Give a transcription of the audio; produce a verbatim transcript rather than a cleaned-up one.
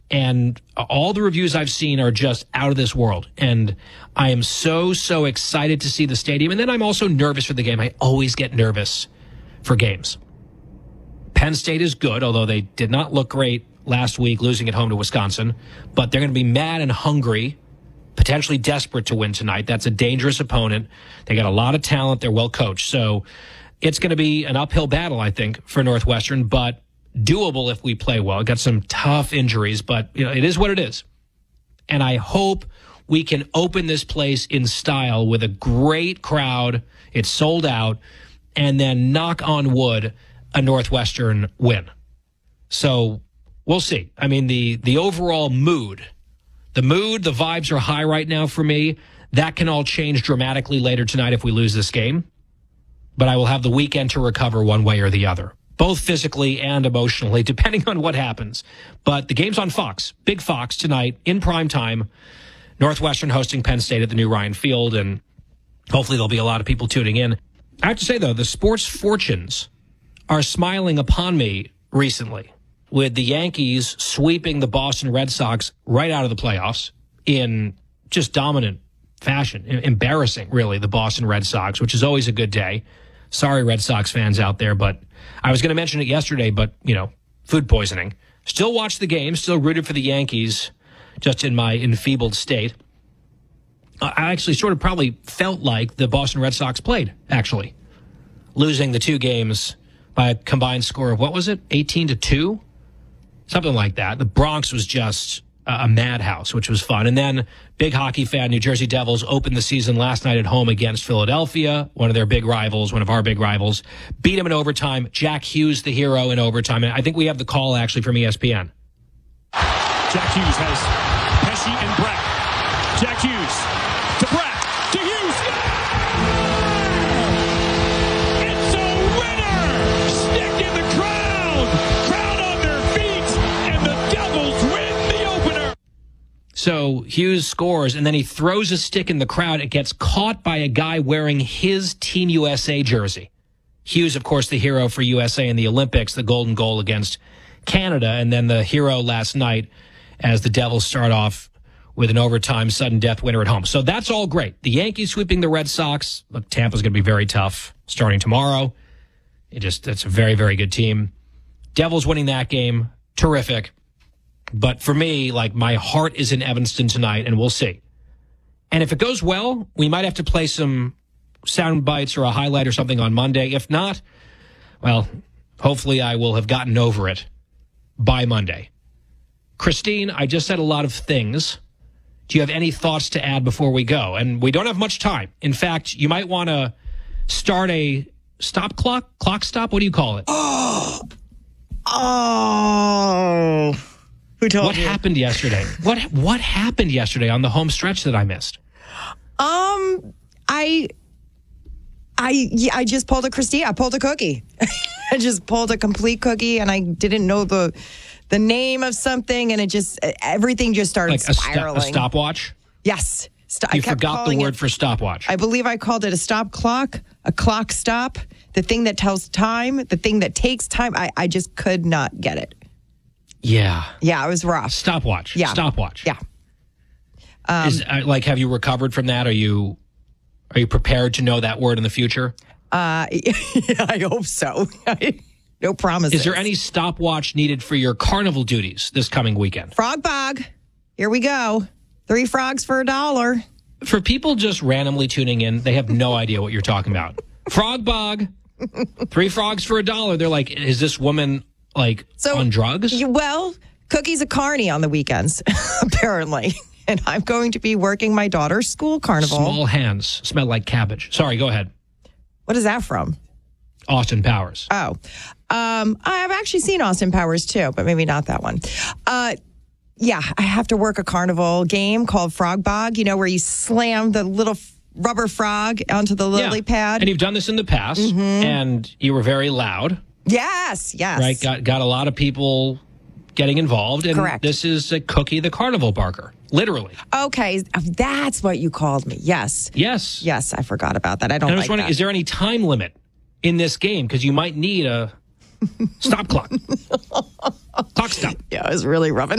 And all the reviews I've seen are just out of this world. And I am so, so excited to see the stadium. And then I'm also nervous for the game. I always get nervous for games. Penn State is good, although they did not look great last week, losing at home to Wisconsin. But they're going to be mad and hungry, potentially desperate to win tonight. That's a dangerous opponent. They got a lot of talent. They're well coached. So it's going to be an uphill battle, I think, for Northwestern, but doable if we play well. Got some tough injuries, but you know, it is what it is. And I hope we can open this place in style with a great crowd. It's sold out, and then knock on wood, a Northwestern win. So we'll see. I mean, the the overall mood, the mood, the vibes are high right now for me. That can all change dramatically later tonight if we lose this game. But I will have the weekend to recover one way or the other, both physically and emotionally, depending on what happens. But the game's on Fox, Big Fox tonight in prime time. Northwestern hosting Penn State at the new Ryan Field, and hopefully there'll be a lot of people tuning in. I have to say, though, the sports fortunes are smiling upon me recently, with the Yankees sweeping the Boston Red Sox right out of the playoffs in just dominant fashion. Embarrassing, really, the Boston Red Sox, which is always a good day. Sorry, Red Sox fans out there, but I was going to mention it yesterday, but, you know, food poisoning. Still watched the game, still rooted for the Yankees, just in my enfeebled state. I actually sort of probably felt like the Boston Red Sox played, actually, losing the two games by a combined score of, what was it, eighteen to two? Something like that. The Bronx was just a madhouse, which was fun. And then, big hockey fan, New Jersey Devils opened the season last night at home against Philadelphia, one of their big rivals, one of our big rivals. Beat them in overtime. Jack Hughes, the hero, in overtime. And I think we have the call, actually, from E S P N. Jack Hughes has Pesci and Breck. Jack Hughes to Breck. To Hughes. It's a winner! Stick in the crowd! Crowd on their feet! And the Devils win the opener! So Hughes scores, and then he throws a stick in the crowd. It gets caught by a guy wearing his Team U S A jersey. Hughes, of course, the hero for U S A in the Olympics, the golden goal against Canada, and then the hero last night as the Devils start off with an overtime sudden death winner at home. So that's all great. The Yankees sweeping the Red Sox. Look, Tampa's going to be very tough starting tomorrow. It just, it's a very, very good team. Devils winning that game, terrific. But for me, like, my heart is in Evanston tonight, and we'll see. And if it goes well, we might have to play some sound bites or a highlight or something on Monday. If not, well, hopefully I will have gotten over it by Monday. Christine, I just said a lot of things. Do you have any thoughts to add before we go? And we don't have much time. In fact, you might want to start a stop clock, clock stop. What do you call it? Oh, oh. Who told what you? What happened yesterday? What What happened yesterday on the home stretch that I missed? Um, I, I, yeah, I just pulled a Christine. I pulled a cookie. I just pulled a complete cookie, and I didn't know the the name of something, and it just everything just started like spiraling. A, st- a stopwatch? Yes. St- you I kept forgot the word it, for stopwatch. I believe I called it a stop clock, a clock stop, the thing that tells time, the thing that takes time. I, I just could not get it. Yeah. Yeah, it was rough. Stopwatch. Yeah. Stopwatch. Yeah. Um, Is, uh, like, have you recovered from that? Are you are you prepared to know that word in the future? Uh, yeah, I hope so. No promises. Is there any stopwatch needed for your carnival duties this coming weekend? Frog Bog. Here we go. Three frogs for a dollar. For people just randomly tuning in, they have no idea what you're talking about. Frog Bog. Three frogs for a dollar. They're like, is this woman, like, so, on drugs? You, well, Cookie's a carny on the weekends, apparently. And I'm going to be working my daughter's school carnival. Small hands smell like cabbage. Sorry, go ahead. What is that from? Austin Powers. Oh. Um, I've actually seen Austin Powers, too, but maybe not that one. Uh, yeah, I have to work a carnival game called Frog Bog, you know, where you slam the little rubber frog onto the lily yeah. pad. And you've done this in the past, mm-hmm. and you were very loud. Yes, yes. Right, got, got a lot of people getting involved. And correct. This is a Cookie the Carnival Barker, literally. Okay, that's what you called me. Yes. Yes. Yes, I forgot about that. I don't and I was like wondering, that. Is there any time limit in this game? Because you might need a stop clock. Clock stop. Yeah, it was really rough.